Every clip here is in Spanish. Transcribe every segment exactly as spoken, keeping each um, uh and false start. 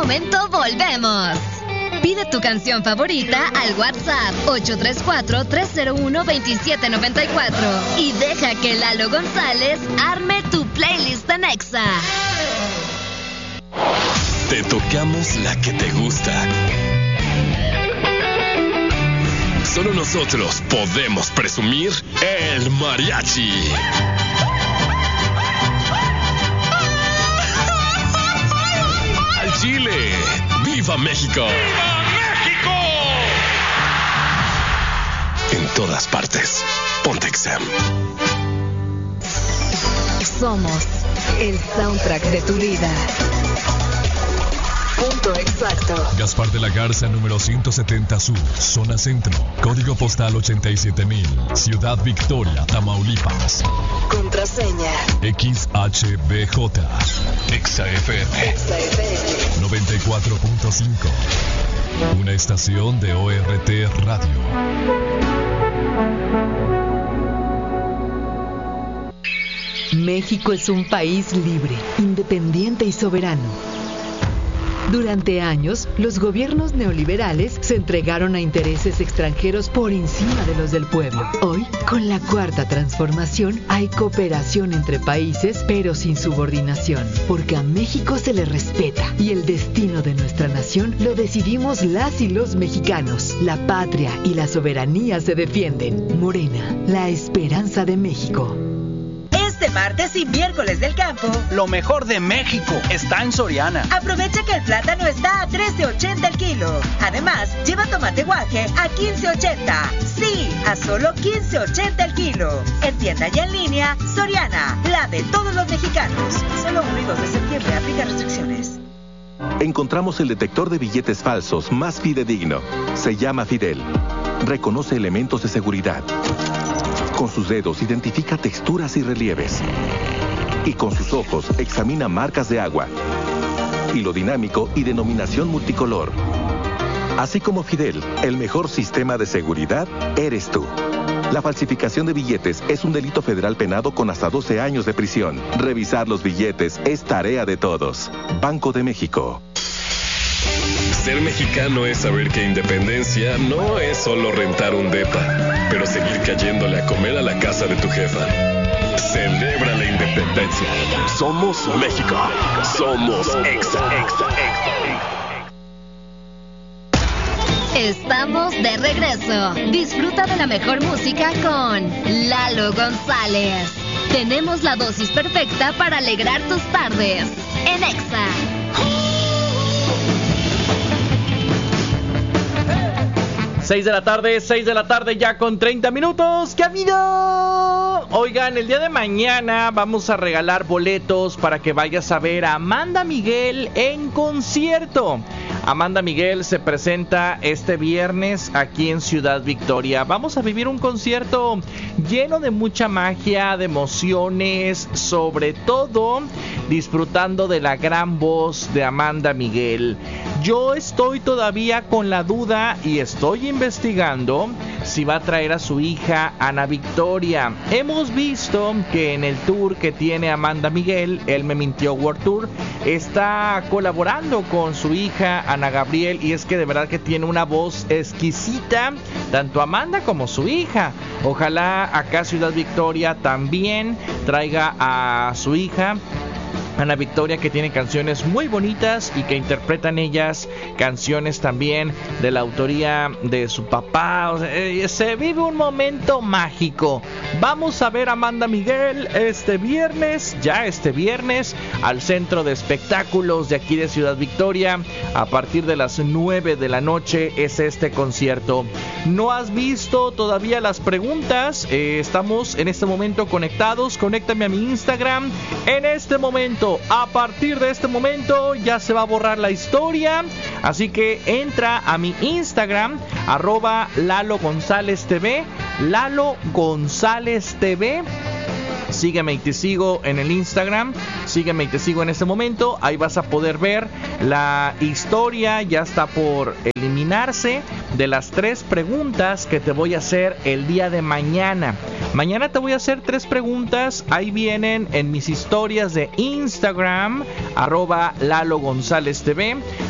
momento volvemos. Pide tu canción favorita al WhatsApp ocho tres cuatro, tres cero uno, dos siete nueve cuatro y deja que Lalo González arme tu playlist en Exa. Te tocamos la que te gusta. Solo nosotros podemos presumir el mariachi. Al Chile. ¡Viva México! ¡Viva México! En todas partes. Ponte Exa. Somos el soundtrack de tu vida. Punto exacto. Gaspar de la Garza, número ciento setenta Sur, zona centro, código postal ochenta y siete mil, Ciudad Victoria, Tamaulipas. Contraseña X H B J. Exa F M. Exa F M noventa y cuatro punto cinco. Una estación de O R T Radio. México es un país libre, independiente y soberano. Durante años, los gobiernos neoliberales se entregaron a intereses extranjeros por encima de los del pueblo. Hoy, con la cuarta transformación, hay cooperación entre países, pero sin subordinación, porque a México se le respeta y el destino de nuestra nación lo decidimos las y los mexicanos. La patria y la soberanía se defienden. Morena, la esperanza de México. Este martes y miércoles del campo, lo mejor de México está en Soriana. Aprovecha que el plátano está a trece ochenta el kilo. Además, lleva tomate guaje a quince ochenta. Sí, a solo quince ochenta el kilo. En tienda y en línea, Soriana, la de todos los mexicanos. Solo uno y dos de septiembre, aplica restricciones. Encontramos el detector de billetes falsos más fidedigno. Se llama Fidel. Reconoce elementos de seguridad. Con sus dedos identifica texturas y relieves. Y con sus ojos examina marcas de agua. Hilo dinámico y denominación multicolor. Así como Fidel, el mejor sistema de seguridad eres tú. La falsificación de billetes es un delito federal penado con hasta doce años de prisión. Revisar los billetes es tarea de todos. Banco de México. Ser mexicano es saber que independencia no es solo rentar un depa, pero seguir cayéndole a comer a la casa de tu jefa. Celebra la independencia. Somos México. Somos Exa, Exa, Exa. Estamos de regreso. Disfruta de la mejor música con Lalo González. Tenemos la dosis perfecta para alegrar tus tardes en Exa. seis de la tarde, seis de la tarde ya con treinta minutos. ¿Qué ha habido? Oigan, el día de mañana vamos a regalar boletos para que vayas a ver a Amanda Miguel en concierto. Amanda Miguel se presenta este viernes aquí en Ciudad Victoria. Vamos a vivir un concierto lleno de mucha magia, de emociones, sobre todo disfrutando de la gran voz de Amanda Miguel. Yo estoy todavía con la duda y estoy investigando si va a traer a su hija Ana Victoria. Hemos visto que en el tour que tiene Amanda Miguel, Él Me Mintió World Tour, está colaborando con su hija Ana Gabriel, y es que de verdad que tiene una voz exquisita, tanto Amanda como su hija. Ojalá acá Ciudad Victoria también traiga a su hija Ana Victoria, que tiene canciones muy bonitas y que interpretan ellas canciones también de la autoría de su papá. O sea, eh, se vive un momento mágico. Vamos a ver a Amanda Miguel este viernes, ya este viernes, al Centro de Espectáculos de aquí de Ciudad Victoria. A partir de las nueve de la noche es este concierto. ¿No has visto todavía las preguntas? Eh, estamos en este momento conectados. Conéctame a mi Instagram en este momento. A partir de este momento ya se va a borrar la historia, así que entra a mi Instagram, arroba Lalo González T V, Lalo González T V. Sígueme y te sigo en el Instagram. Sígueme y te sigo en este momento. Ahí vas a poder ver la historia. Ya está por eliminarse de las tres preguntas que te voy a hacer el día de mañana. Mañana te voy a hacer tres preguntas. Ahí vienen en mis historias de Instagram, arroba Lalo González T V.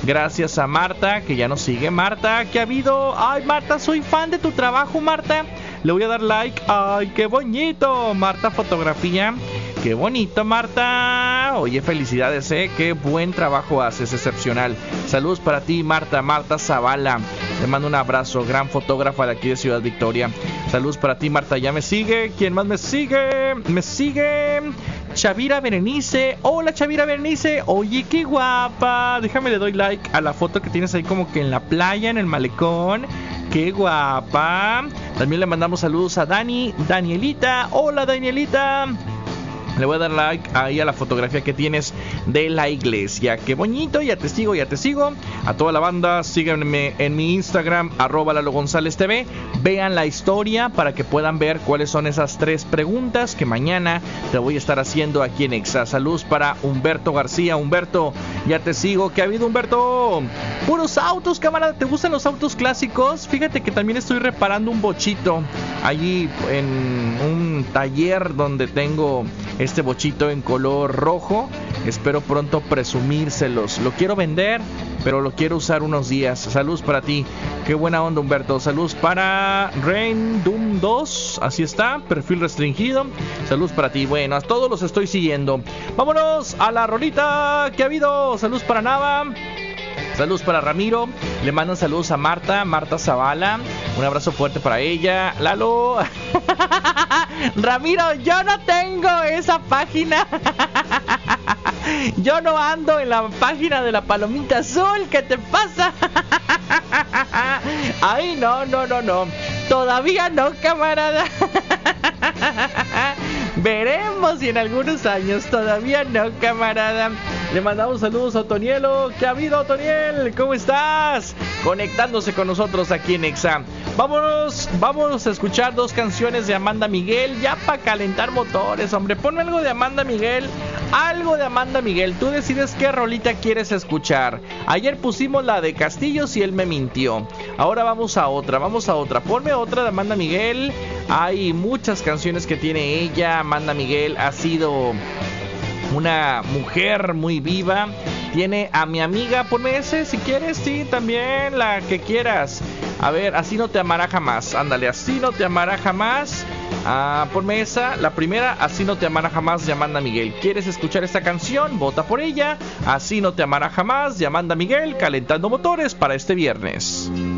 Gracias a Marta, que ya nos sigue. Marta, ¿qué ha habido? Ay, Marta, soy fan de tu trabajo, Marta. Le voy a dar like. Ay, qué bonito. Marta, fotografía. Qué bonito, Marta. Oye, felicidades, ¿eh? Qué buen trabajo haces, excepcional. Saludos para ti, Marta. Marta Zavala. Le mando un abrazo. Gran fotógrafa de aquí de Ciudad Victoria. Saludos para ti, Marta. Ya me sigue. ¿Quién más me sigue? Me sigue Chavira Berenice. Hola, Chavira Berenice. Oye, qué guapa. Déjame le doy like a la foto que tienes ahí como que en la playa, en el malecón. Qué guapa. También le mandamos saludos a Dani. Danielita. Hola, Danielita. Le voy a dar like ahí a la fotografía que tienes de la iglesia. Qué bonito, ya te sigo, ya te sigo. A toda la banda, síganme en mi Instagram, arroba Lalo González T V. Vean la historia para que puedan ver cuáles son esas tres preguntas que mañana te voy a estar haciendo aquí en Exa. Saludos para Humberto García. Humberto, ya te sigo. ¿Qué ha habido, Humberto? Puros autos, cámara. ¿Te gustan los autos clásicos? Fíjate que también estoy reparando un bochito allí en un taller donde tengo este bochito en color rojo. Espero pronto presumírselos. Lo quiero vender, pero lo quiero usar unos días. Saludos para ti. Qué buena onda, Humberto. Saludos para Rain Doom dos. Así está, perfil restringido. Saludos para ti. Bueno, a todos los estoy siguiendo. Vámonos a la rolita que ha habido. Saludos para Nava. Saludos para Ramiro. Le mandan saludos a Marta, Marta Zavala. Un abrazo fuerte para ella. Lalo. Ramiro, yo no tengo esa página. Yo no ando en la página de la palomita azul. ¿Qué te pasa? Ay, no, no, no, no. Todavía no, camarada. Veremos si en algunos años. Todavía no, camarada. Le mandamos saludos a Otonielo. ¿Qué ha habido, Otoniel? ¿Cómo estás? Conectándose con nosotros aquí en Exa. Vámonos, vámonos a escuchar dos canciones de Amanda Miguel. Ya para calentar motores, hombre. Ponme algo de Amanda Miguel. Algo de Amanda Miguel. Tú decides qué rolita quieres escuchar. Ayer pusimos la de Castillos y él me mintió. Ahora vamos a otra, vamos a otra. Ponme otra de Amanda Miguel. Hay muchas canciones que tiene ella. Amanda Miguel ha sido una mujer muy viva. Tiene a Mi Amiga, ponme ese si quieres, sí, también la que quieras. A ver, Así no te amará jamás. Ándale, Así no te amará jamás. Ah, ponme esa, la primera, Así no te amará jamás, de Amanda Miguel. ¿Quieres escuchar esta canción? Vota por ella. Así no te amará jamás, de Amanda Miguel, calentando motores para este viernes.